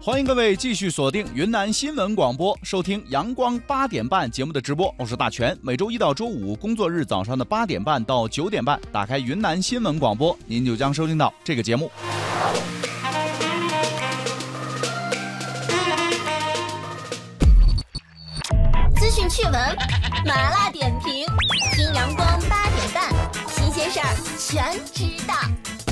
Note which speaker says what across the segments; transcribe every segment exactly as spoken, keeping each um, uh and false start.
Speaker 1: 欢迎各位继续锁定云南新闻广播，收听阳光八点半节目的直播。我是大全，每周一到周五工作日早上的八点半到九点半，打开云南新闻广播，您就将收听到这个节目。
Speaker 2: 资讯趣闻、麻辣点评，听阳光八点半，新鲜事儿全知道。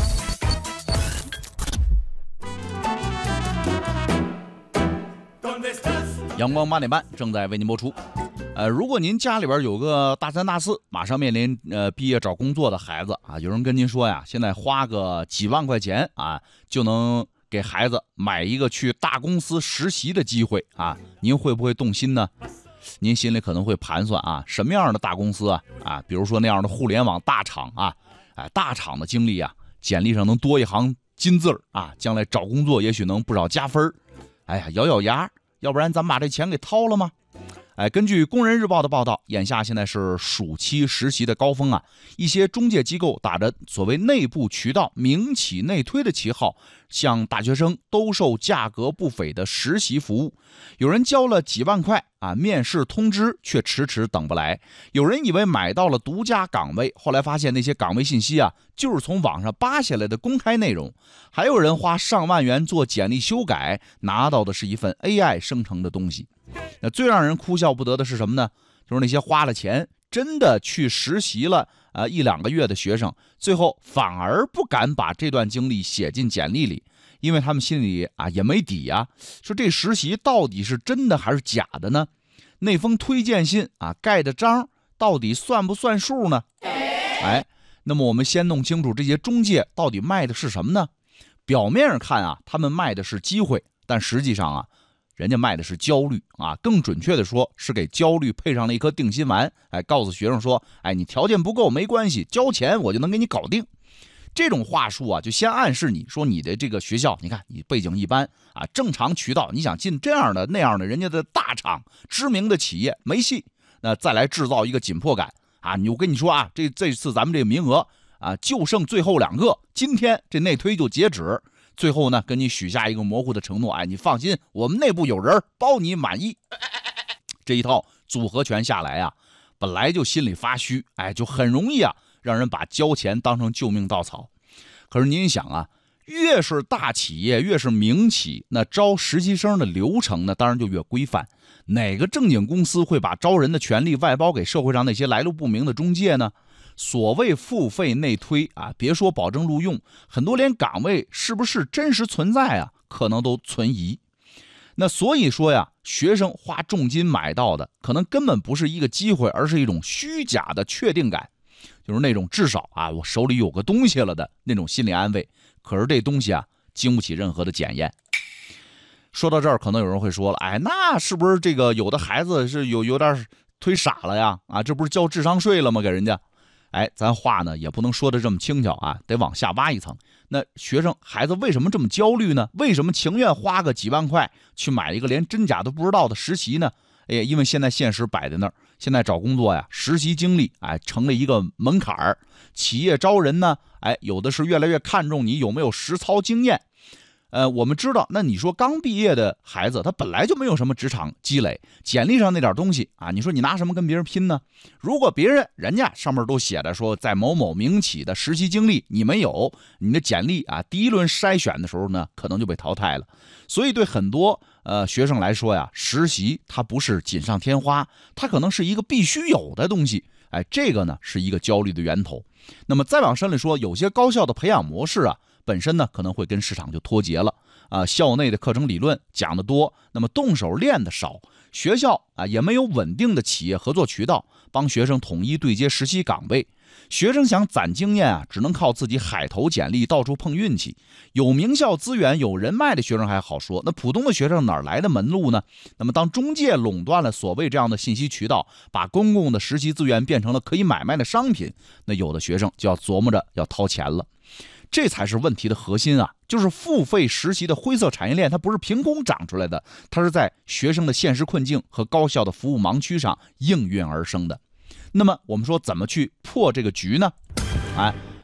Speaker 1: 阳光八点半正在为您播出。呃，如果您家里边有个大三大四，马上面临呃毕业找工作的孩子啊，有人跟您说呀，现在花个几万块钱啊，就能给孩子买一个去大公司实习的机会啊，您会不会动心呢？您心里可能会盘算啊，什么样的大公司啊啊，比如说那样的互联网大厂啊，哎，大厂的经历啊，简历上能多一行金字啊，将来找工作也许能不少加分。哎呀，咬咬牙。要不然咱们把这钱给掏了吗？哎，根据工人日报的报道，眼下现在是暑期实习的高峰啊，一些中介机构打着所谓内部渠道、民企内推的旗号，向大学生兜售价格不菲的实习服务。有人交了几万块啊，面试通知却迟迟等不来。有人以为买到了独家岗位，后来发现那些岗位信息啊，就是从网上扒下来的公开内容。还有人花上万元做简历修改，拿到的是一份 A I 生成的东西。那最让人哭笑不得的是什么呢？就是那些花了钱真的去实习了啊、呃、一两个月的学生，最后反而不敢把这段经历写进简历里，因为他们心里啊也没底啊，说这实习到底是真的还是假的呢？那封推荐信啊盖的章到底算不算数呢？哎，那么我们先弄清楚这些中介到底卖的是什么呢？表面上看啊，他们卖的是机会，但实际上啊，人家卖的是焦虑啊，更准确的说是给焦虑配上了一颗定心丸，哎，告诉学生说，哎，你条件不够没关系，交钱我就能给你搞定。这种话术啊，就先暗示你说你的这个学校，你看你背景一般啊，正常渠道你想进这样的那样的人家的大厂、知名的企业没戏。那再来制造一个紧迫感啊，我跟你说啊，这这次咱们这个名额啊，就剩最后两个，今天这内推就截止。最后呢，跟你许下一个模糊的承诺，哎，你放心，我们内部有人包你满意。这一套组合拳下来啊，本来就心里发虚，哎，就很容易啊，让人把交钱当成救命稻草。可是您想啊，越是大企业，越是民企，那招实习生的流程呢，当然就越规范。哪个正经公司会把招人的权利外包给社会上那些来路不明的中介呢？所谓付费内推啊，别说保证录用，很多连岗位是不是真实存在啊，可能都存疑。那所以说呀，学生花重金买到的，可能根本不是一个机会，而是一种虚假的确定感，就是那种至少啊，我手里有个东西了的那种心理安慰。可是这东西啊，经不起任何的检验。说到这儿，可能有人会说了，哎，那是不是这个有的孩子是有有点忒傻了呀？啊，这不是交智商税了吗？给人家。哎，咱话呢也不能说的这么轻巧啊，得往下挖一层。那学生孩子为什么这么焦虑呢？为什么情愿花个几万块去买一个连真假都不知道的实习呢？哎，因为现在现实摆在那儿，现在找工作呀，实习经历哎成了一个门槛儿。企业招人呢，哎，有的是越来越看重你有没有实操经验。呃，我们知道，那你说刚毕业的孩子，他本来就没有什么职场积累，简历上那点东西啊，你说你拿什么跟别人拼呢？如果别人人家上面都写着说在某某民企的实习经历，你没有，你的简历啊，第一轮筛选的时候呢，可能就被淘汰了。所以对很多呃学生来说呀，实习它不是锦上添花，它可能是一个必须有的东西。哎，这个呢是一个焦虑的源头。那么再往深里说，有些高校的培养模式啊，本身呢可能会跟市场就脱节了啊、呃，校内的课程理论讲得多，那么动手练的少，学校啊也没有稳定的企业合作渠道帮学生统一对接实习岗位。学生想攒经验啊，只能靠自己海投简历，到处碰运气。有名校资源、有人脉的学生还好说，那普通的学生哪来的门路呢？那么当中介垄断了所谓这样的信息渠道，把公共的实习资源变成了可以买卖的商品，那有的学生就要琢磨着要掏钱了。这才是问题的核心啊，就是付费实习的灰色产业链，它不是凭空长出来的，它是在学生的现实困境和高校的服务盲区上应运而生的。那么我们说怎么去破这个局呢？哎，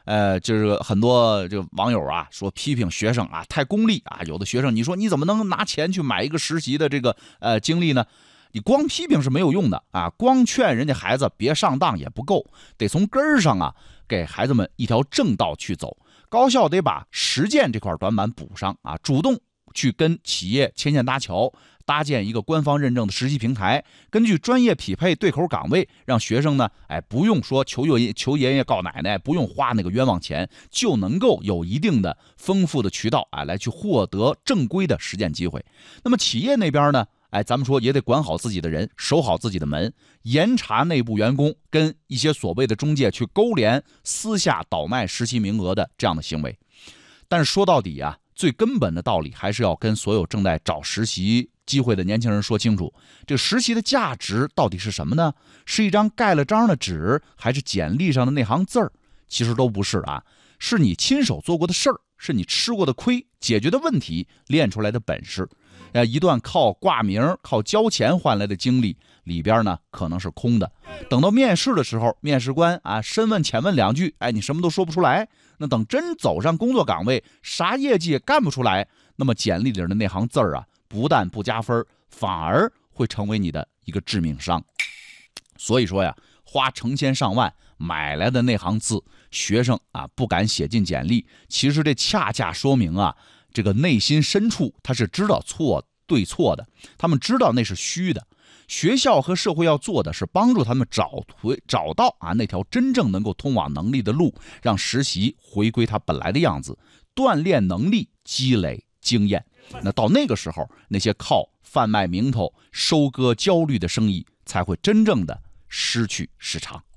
Speaker 1: 呃，就是很多这个网友啊说批评学生啊太功利啊，有的学生你说你怎么能拿钱去买一个实习的这个呃经历呢？你光批评是没有用的啊，光劝人家孩子别上当也不够，得从根儿上啊给孩子们一条正道去走。高校得把实践这块短板补上啊，主动去跟企业牵线搭桥，搭建一个官方认证的实习平台，根据专业匹配对口岗位，让学生呢，哎，不用说求爷求爷爷告奶奶，不用花那个冤枉钱，就能够有一定的丰富的渠道啊，来去获得正规的实践机会。那么企业那边呢？哎，咱们说也得管好自己的人，守好自己的门，严查内部员工跟一些所谓的中介去勾连，私下倒卖实习名额的这样的行为。但是说到底啊，最根本的道理还是要跟所有正在找实习机会的年轻人说清楚，这个实习的价值到底是什么呢？是一张盖了章的纸，还是简历上的那行字儿？其实都不是啊，是你亲手做过的事儿，是你吃过的亏，解决的问题，练出来的本事。呃，一段靠挂名、靠交钱换来的经历里边呢，可能是空的。等到面试的时候，面试官啊深问浅问两句，哎，你什么都说不出来。那等真走上工作岗位，啥业绩也干不出来，那么简历里的那行字儿啊，不但不加分，反而会成为你的一个致命伤。所以说呀，花成千上万买来的那行字，学生啊不敢写进简历，其实这恰恰说明啊，这个内心深处他是知道错对错的，他们知道那是虚的。学校和社会要做的是帮助他们找回找到啊那条真正能够通往能力的路，让实习回归它本来的样子，锻炼能力，积累经验。那到那个时候，那些靠贩卖名头、收割焦虑的生意才会真正的失去市场。